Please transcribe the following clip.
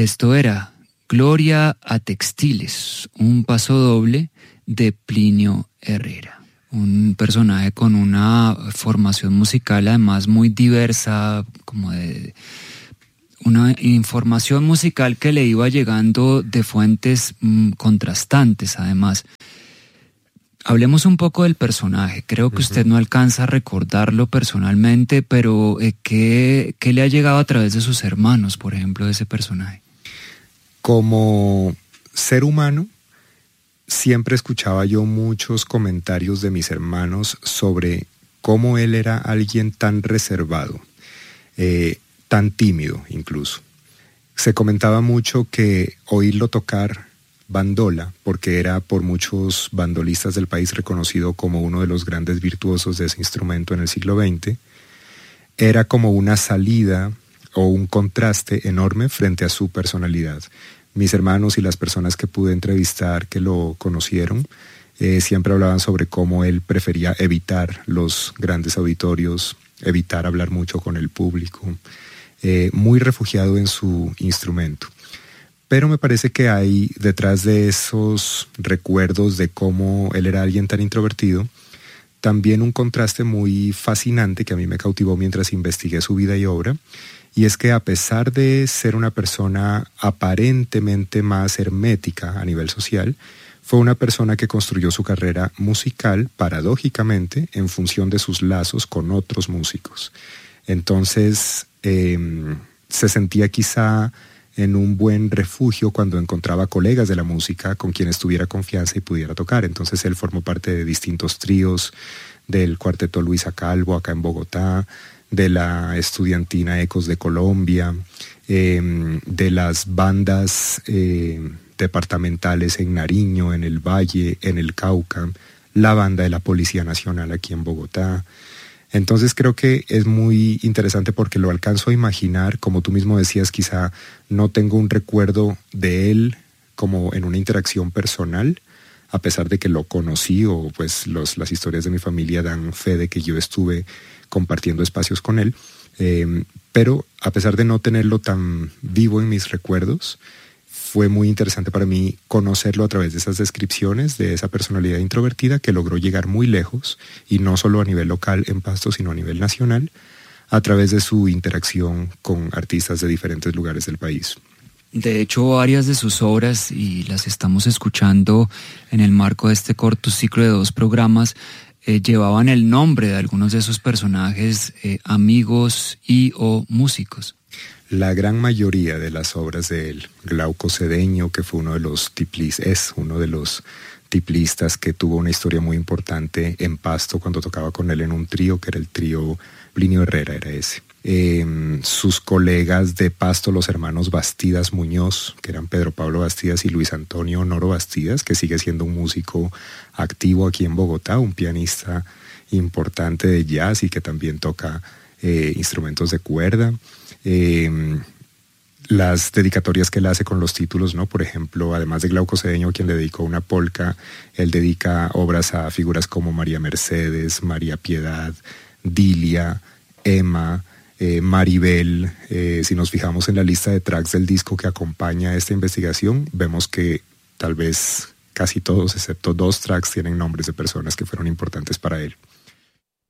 Esto era Gloria a Textiles, un pasodoble de Plinio Herrera. Un personaje con una formación musical además muy diversa, como de una información musical que le iba llegando de fuentes contrastantes además. Hablemos un poco del personaje. Creo que usted no alcanza a recordarlo personalmente, pero ¿qué le ha llegado a través de sus hermanos, por ejemplo, de ese personaje? Como ser humano, siempre escuchaba yo muchos comentarios de mis hermanos sobre cómo él era alguien tan reservado, tan tímido incluso. Se comentaba mucho que oírlo tocar bandola, porque era por muchos bandolistas del país reconocido como uno de los grandes virtuosos de ese instrumento en el siglo XX, era como una salida o un contraste enorme frente a su personalidad. Mis hermanos y las personas que pude entrevistar que lo conocieron siempre hablaban sobre cómo él prefería evitar los grandes auditorios, evitar hablar mucho con el público, muy refugiado en su instrumento. Pero me parece que hay detrás de esos recuerdos de cómo él era alguien tan introvertido, también un contraste muy fascinante que a mí me cautivó mientras investigué su vida y obra, y es que a pesar de ser una persona aparentemente más hermética a nivel social, fue una persona que construyó su carrera musical, paradójicamente, en función de sus lazos con otros músicos. Entonces, se sentía quizá en un buen refugio cuando encontraba colegas de la música con quienes tuviera confianza y pudiera tocar. Entonces él formó parte de distintos tríos, del cuarteto Luisa Calvo acá en Bogotá, de la estudiantina Ecos de Colombia, de las bandas departamentales en Nariño, en el Valle, en el Cauca, la banda de la Policía Nacional aquí en Bogotá. Entonces creo que es muy interesante porque lo alcanzo a imaginar, como tú mismo decías, quizá no tengo un recuerdo de él como en una interacción personal, a pesar de que lo conocí o pues las historias de mi familia dan fe de que yo estuve compartiendo espacios con él, pero a pesar de no tenerlo tan vivo en mis recuerdos, fue muy interesante para mí conocerlo a través de esas descripciones de esa personalidad introvertida que logró llegar muy lejos, y no solo a nivel local en Pasto, sino a nivel nacional, a través de su interacción con artistas de diferentes lugares del país. De hecho, varias de sus obras, y las estamos escuchando en el marco de este corto ciclo de 2 programas, llevaban el nombre de algunos de esos personajes, amigos y o músicos. La gran mayoría de las obras de él, Glauco Cedeño, que fue uno de los es uno de los tiplistas que tuvo una historia muy importante en Pasto cuando tocaba con él en un trío, que era el trío Plinio Herrera, era ese. Sus colegas de Pasto, los hermanos Bastidas Muñoz, que eran Pedro Pablo Bastidas y Luis Antonio Noro Bastidas, que sigue siendo un músico activo aquí en Bogotá, un pianista importante de jazz y que también toca instrumentos de cuerda. Las dedicatorias que él hace con los títulos, ¿no? Por ejemplo, además de Glauco Cedeño, quien le dedicó una polca, él dedica obras a figuras como María Mercedes, María Piedad, Dilia, Emma, Maribel. Si nos fijamos en la lista de tracks del disco que acompaña esta investigación, vemos que tal vez casi todos, excepto 2 tracks, tienen nombres de personas que fueron importantes para él.